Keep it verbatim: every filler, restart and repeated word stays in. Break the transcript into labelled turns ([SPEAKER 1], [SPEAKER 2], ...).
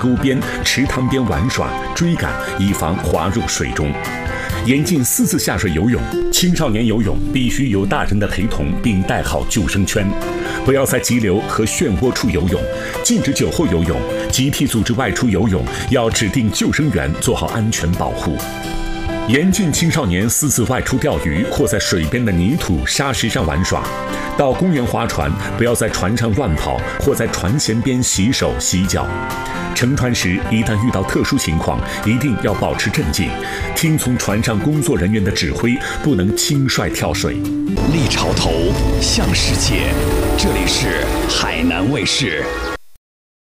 [SPEAKER 1] 沟边、池塘边玩耍、追赶，以防滑入水中。严禁私自下水游泳，青少年游泳必须有大人的陪同，并带好救生圈。不要在急流和漩涡处游泳，禁止酒后游泳。集体组织外出游泳，要指定救生员做好安全保护。严禁青少年私自外出钓鱼或在水边的泥土、沙石上玩耍。到公园划船，不要在船上乱跑或在船舷边洗手洗脚。乘船时，一旦遇到特殊情况，一定要保持镇静，听从船上工作人员的指挥，不能轻率跳水。
[SPEAKER 2] 立潮头，向世界，这里是海南卫视。